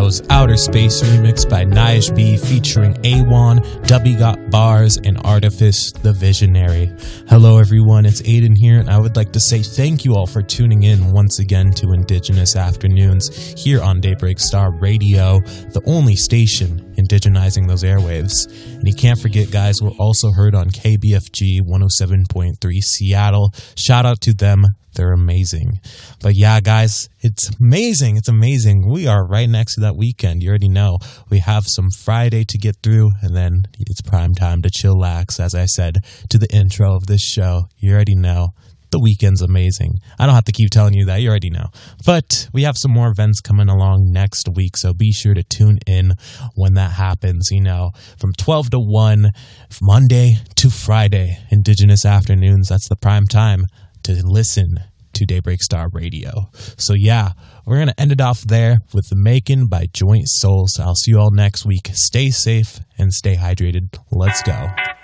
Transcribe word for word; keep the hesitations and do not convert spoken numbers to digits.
was Outer Space remix by Niash B featuring A one, W Got Bars, and Artifice the Visionary. Hello everyone, it's Aiden here, and I would like to say thank you all for tuning in once again to Indigenous Afternoons here on Daybreak Star Radio, the only station indigenizing those airwaves. And you can't forget, guys, we're also heard on K B F G one oh seven point three Seattle. Shout out to them. They're amazing. But yeah, guys, it's amazing. It's amazing. We are right next to that weekend. You already know. We have some Friday to get through, and then it's prime time to chillax, as I said to the intro of this show. You already know. The weekend's amazing. I don't have to keep telling you that. You already know. But we have some more events coming along next week, so be sure to tune in when that happens. You know, from twelve to one, Monday to Friday, Indigenous Afternoons. That's the prime time to listen to Daybreak Star Radio. So yeah, we're going to end it off there with The Making by Joint Souls. I'll see you all next week. Stay safe and stay hydrated. Let's go.